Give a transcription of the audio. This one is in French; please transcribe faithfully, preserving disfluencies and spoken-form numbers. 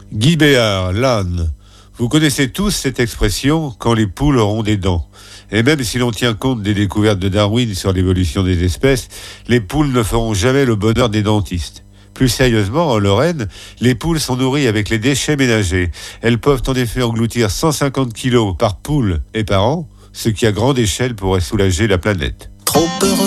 Guy Béard, l'âne. Vous connaissez tous cette expression « quand les poules auront des dents ». Et même si l'on tient compte des découvertes de Darwin sur l'évolution des espèces, les poules ne feront jamais le bonheur des dentistes. Plus sérieusement, en Lorraine, les poules sont nourries avec les déchets ménagers. Elles peuvent en effet engloutir cent cinquante kilos par poule et par an, ce qui à grande échelle pourrait soulager la planète. Trop heureux.